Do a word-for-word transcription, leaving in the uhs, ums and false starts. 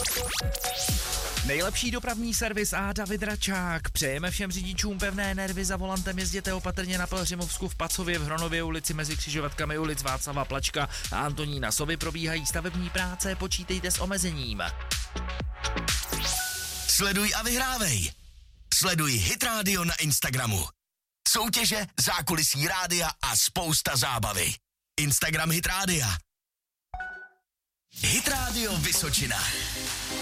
Nejlepší dopravní servis a David Račák. Přejeme všem řidičům pevné nervy, za volantem jezděte opatrně na Pelhřimovsku, v Pacově, v Hronově ulici mezi křižovatkami ulic Václava Plačka a Antonína Sovy probíhají stavební práce, počítejte s omezením. Sleduj a vyhrávej. Sleduj Hit Radio na Instagramu. Soutěže, zákulisí rádia a spousta zábavy. Instagram Hit Rádia. Hit Radio Vysočina.